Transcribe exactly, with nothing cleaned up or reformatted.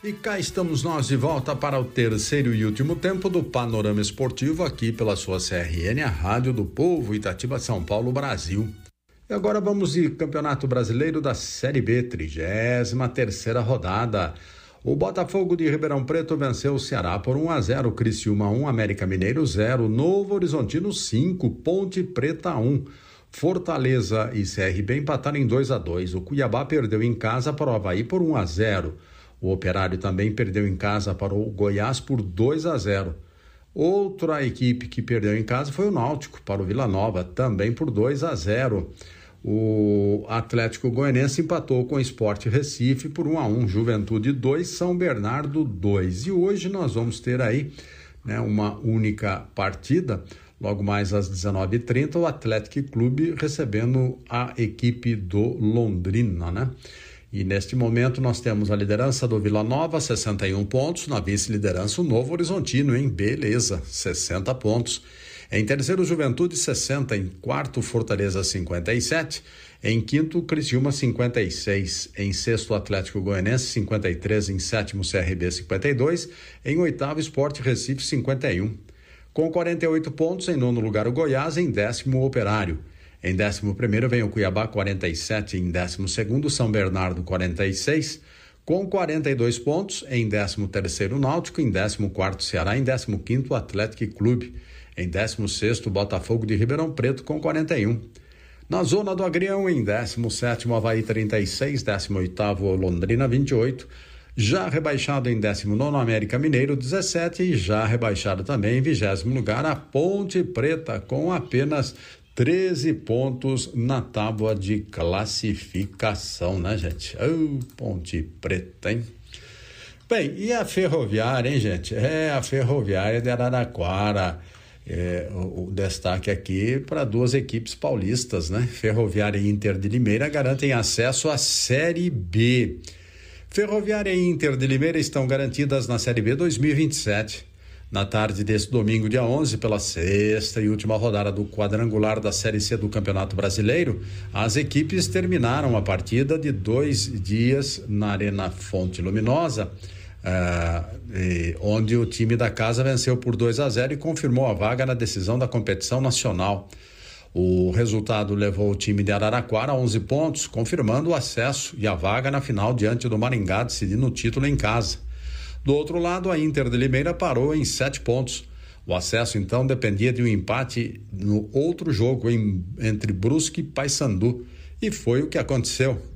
E cá estamos nós de volta para o terceiro e último tempo do Panorama Esportivo aqui pela sua C R N, a Rádio do Povo, Itatiba, São Paulo, Brasil. E agora vamos de Campeonato Brasileiro da Série B, trigésima terceira rodada. O Botafogo de Ribeirão Preto venceu o Ceará por um a zero, Criciúma um, América Mineiro zero, Novo Horizontino cinco, Ponte Preta um. Fortaleza e C R B empataram em dois a dois. O Cuiabá perdeu em casa para o Avaí por um a zero. O Operário também perdeu em casa para o Goiás por dois a zero. Outra equipe que perdeu em casa foi o Náutico para o Vila Nova, também por dois a zero. O Atlético Goianiense empatou com o Sport Recife por um a um. Juventude dois, São Bernardo dois. E hoje nós vamos ter aí, né, uma única partida. Logo mais às dezenove e trinta, o Atlético Clube recebendo a equipe do Londrina, né? E neste momento nós temos a liderança do Vila Nova, sessenta e um pontos, na vice-liderança o Novo Horizontino, hein? Beleza, sessenta pontos. Em terceiro, Juventude, sessenta. Em quarto, Fortaleza, cinquenta e sete. Em quinto, Criciúma, cinquenta e seis. Em sexto, Atlético Goianiense, cinquenta e três. Em sétimo, C R B, cinquenta e dois. Em oitavo, Sport Recife, cinquenta e um. Com quarenta e oito pontos, em nono lugar, o Goiás, em décimo, o Operário. Em décimo primeiro vem o Cuiabá, quarenta e sete. Em décimo segundo, São Bernardo, quarenta e seis. Com quarenta e dois pontos, em décimo terceiro, Náutico. Em décimo quarto, Ceará. Em décimo quinto, Atlético Clube. Em décimo sexto, Botafogo de Ribeirão Preto, com quarenta e um. Na zona do Agrião, em décimo sétimo, Avaí, trinta e seis. décimo oitavo, Londrina, vinte e oito. Já rebaixado em décimo nono, América Mineiro, dezessete. E já rebaixado também em vigésimo lugar, a Ponte Preta, com apenas treze pontos na tábua de classificação, né, gente? Oh, Ponte Preta, hein? Bem, e a Ferroviária, hein, gente? É, a Ferroviária de Araraquara. É, o, o destaque aqui para duas equipes paulistas, né? Ferroviária e Inter de Limeira garantem acesso à Série B. Ferroviária e Inter de Limeira estão garantidas na Série B dois mil e vinte e sete. Na tarde deste domingo, dia onze, pela sexta e última rodada do quadrangular da Série C do Campeonato Brasileiro, as equipes terminaram a partida de dois dias na Arena Fonte Luminosa, uh, e, onde o time da casa venceu por dois a zero e confirmou a vaga na decisão da competição nacional. O resultado levou o time de Araraquara a onze pontos, confirmando o acesso e a vaga na final diante do Maringá, decidindo o título em casa. Do outro lado, a Inter de Limeira parou em sete pontos. O acesso, então, dependia de um empate no outro jogo em, entre Brusque e Paysandu. E foi o que aconteceu.